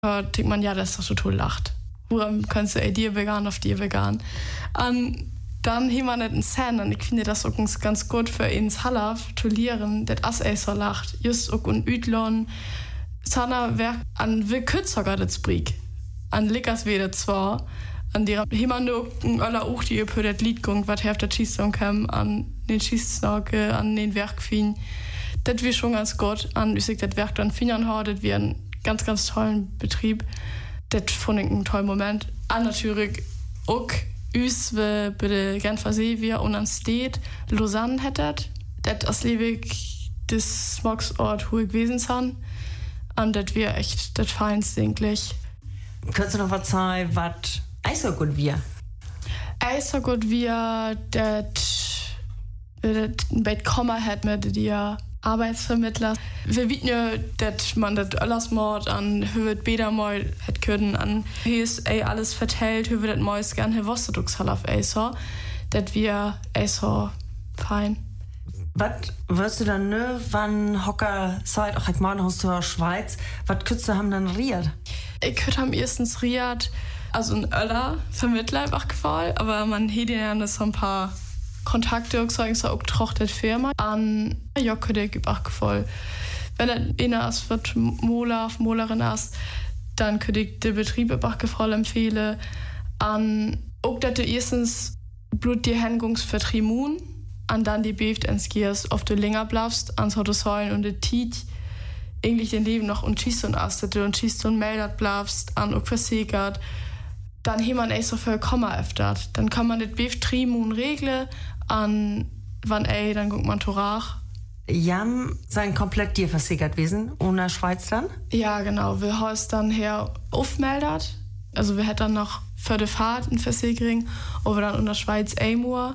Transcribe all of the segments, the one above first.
denkt man, ja, das ist doch total lacht. Woran kannst du dir vegan auf dir vegan? Und dann haben wir nicht einen Sinn, und ich finde das auch ganz gut für ins Halaf zu lernen, dass so lacht. Just auch in Üdlon, Sana Werk an wie kürzer das Brieg. An Lickers wieder zwar, an der Himano aller auch die für das Lied gung, was auf der Schießung kam, an den Schießsnage, an den Werkfien. Das wird schon ganz gut. An ich das Werk dann Fingern hat, das wird ein ganz, ganz tollen Betrieb. Das fand ich einen tollen Moment. An natürlich auch uns, wie bei der Genfer See, wir und an Stedt Lausanne hättet. Das ist liebig das Smogsort, wo ich gewesen bin. Und das wäre echt das Feinste eigentlich. Könntest du noch was sagen, was so gut wir? So gut wir, das ein Bett kommen hat mit dir Arbeitsvermittler. Wir wissen ja, dass man das alles mal an hört, Bäder mal hat können, an hier ist alles vertellt, hier wird das meist gerne Wosterdruckshalaf so, dass wir so fein. Was wirst du dann wann Hocker Zeit auch mal aus der Schweiz, was könntest du haben dann riert? Ich könnte am erstens riert, also ein Öller Vermittler einfach gefallen, aber man hätte ja so ein paar Kontakte auch trochtet Firma an Jocke gibt auch gefallen. Wenn er einer ist, wird Molerin ist, dann könnte ich den Betrieb auch gefallen empfehlen. An auch dass du erstens Blut die Hängungsvertrimun, an dann die Beft ins Giers auf du länger bleibst, an so das Heulen und die Tiet eigentlich den Leben noch und schießt und astet und schießt und meldet bleibst, an auch versiegert. Dann hat man so viel Komma öfter. Dann kann man das Beft-Trimun regeln, an wann dann guckt man Torach. Jam sein komplett dir versichert gewesen, ohne Schweiz dann? Ja, genau. Wir haben es dann her aufmeldet. Also wir hätten dann noch für die Fahrt eine Versicherung, aber dann in der Schweiz nur.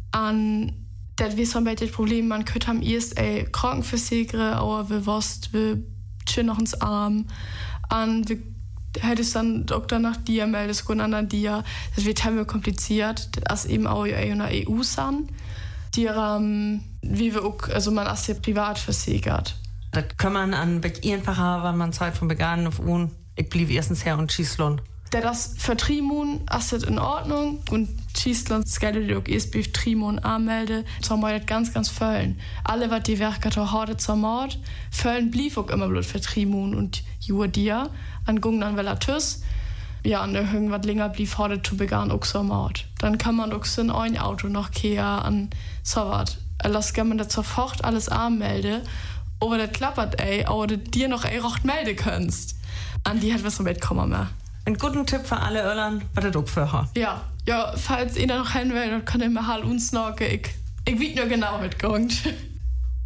An das ist so ein bisschen das Problem, man könnte am erst Krankenversicherung, aber wir wussten, wir schön noch ins Arm. An wir hättest dann auch danach dir meldest und dann dir. Das wird halt kompliziert. Das ist eben auch in der EU san. Die wie wir auch, also man ist ja privat versichert. Das kann man an bisschen einfacher, weil man Zeit von begann auf un. Ich blieb erstens her und schießlon. Das Vertrimun ist in Ordnung und schießlon skelde auch erst bei Trimun anmelde. So mal ganz, ganz völlen. Alle, was die Werke heute zur Mord, völlen blieb auch immer bloß für Trimun und Judia. An Gung dann Velatus. Ja, an der irgendwas länger blieb heute zu begann auch zur Mord. Dann kann man auch so ein Auto noch kehren an so was. Lass gerne man das sofort alles anmelde. Aber das klappert, aber das dir noch rocht melden kannst. An die hat was mitkommen mehr. Ein guten Tipp für alle Irland, was das auch für hat. Ja, falls ihr noch hin will, dann könnt ihr mal uns noch. Ich weiß nur genau mitgegangen.